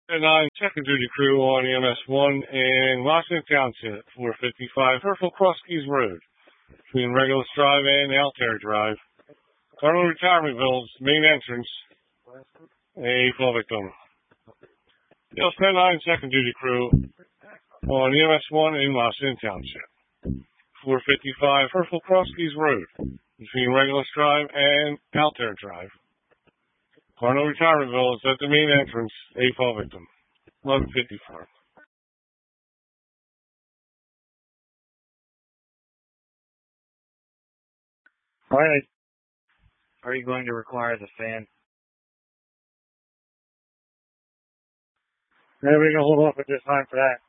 And 9 second duty crew on EMS 1 in Washington Township, 455 Herschel Cross Keys Road, between Regulus Drive and Altair Drive. Carmel Retirementville's main entrance, a fall victim. EOS 10-9 second duty crew on EMS 1 in Washington Township, 455 Herschel Cross Keys Road, between Regulus Drive and Altair Drive. Carmel Retirementville is at the main entrance, a fall victim. 1154. All right. Are you going to require the fan? Yeah, we're going to hold off at this time for that.